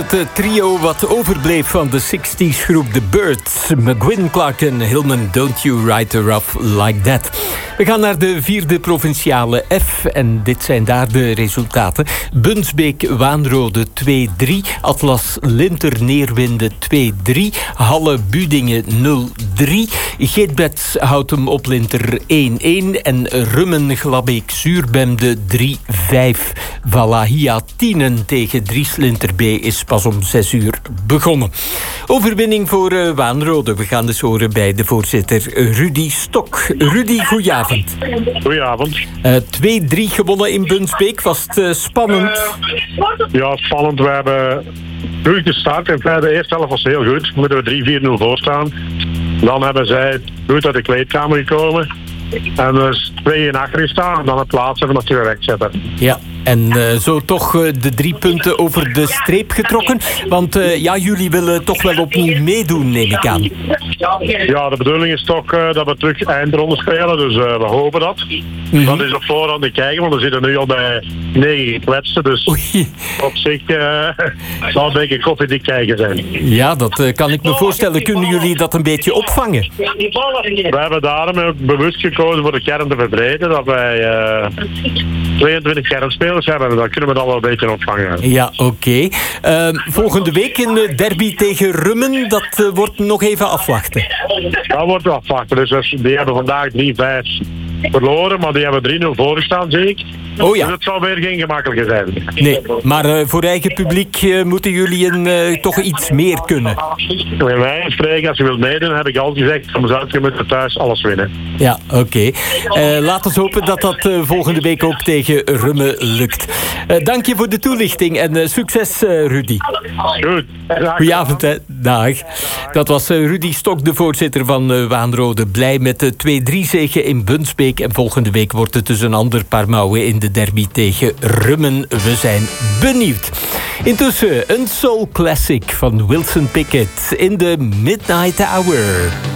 Het trio wat overbleef van de 60s groep The Byrds. McGuinn, Clark en Hillman, Don't You Ride Her Off Like That. We gaan naar de 4e provinciale F en dit zijn daar de resultaten. Bunsbeek-Waanrode 2-3, Atlas-Linter-Neerwinde 2-3, Halle-Budingen 0-3, Geetbeds-Houten op Linter 1-1 en Rummen-Glabbeek-Zuurbemde 3-5. Valahia-Tienen tegen Dries-Linter B is pas om 6 uur begonnen. Overwinning voor Waanrode. We gaan dus horen bij de voorzitter Rudy Stok. Rudy, goedenavond. Goedenavond. 2-3 gewonnen in Bunsbeek. Was het spannend? Ja, spannend. We hebben goed gestart. In feite, de eerste helft was heel goed. Moeten we 3-4-0 voor staan. Dan hebben zij goed uit de kleedkamer gekomen. En dus 2 achter staan. En dan het laatste hebben we natuurlijk wegzetten. Ja. En zo toch de 3 punten over de streep getrokken. Want jullie willen toch wel opnieuw meedoen, neem ik aan. Ja, de bedoeling is toch dat we terug eindronde spelen. Dus we hopen dat. Dat is op voorhand te kijken, want we zitten nu al bij 9 gekwetsten. Dus op zich zal een beetje koffiedik kijken zijn. Ja, dat kan ik me voorstellen. Kunnen jullie dat een beetje opvangen? We hebben daarom ook bewust gekozen voor de kern te verbreden. Dat wij 22 kernspelers hebben. Dan kunnen we dat wel een beetje opvangen. Ja, oké. Volgende week in de derby tegen Rummen. Dat wordt nog even afwachten. Dat wordt afwachten. Dus die hebben vandaag 3-5 verloren. Maar die hebben 3-0 voorgestaan, zie ik. Oh ja. Dus het zal weer geen gemakkelijke zijn. Nee, maar voor eigen publiek moeten jullie toch iets meer kunnen. Bij mij spreken, als je wilt meedoen, heb ik altijd gezegd, van mezelf, je moet thuis alles winnen. Ja, oké. Laten we hopen dat dat volgende week ook tegen Rummen lukt. Dank je voor de toelichting en succes, Rudy. Goed. Goedenavond, hè. Dag. Dat was Rudy Stok, de voorzitter van Waanrode. Blij met de 2-3-zege in Bunsbeek. En volgende week wordt het dus een ander paar mouwen in de derby tegen Rummen. We zijn benieuwd. Intussen een soul classic van Wilson Pickett in de Midnight Hour.